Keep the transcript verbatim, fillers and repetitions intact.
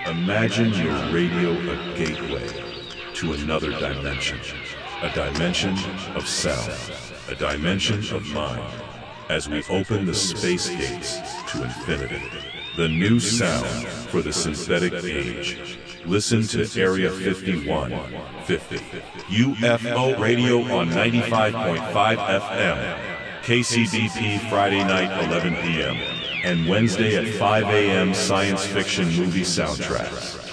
Imagine your radio a gateway to another dimension. A dimension of sound. A dimension of mind. As we open the space gates to infinity. The new sound for the synthetic age. Listen to Area fifty-one fifty. U F O Radio on ninety-five point five F M. K C D P Friday night eleven p m and Wednesday at five a m science fiction movie soundtracks.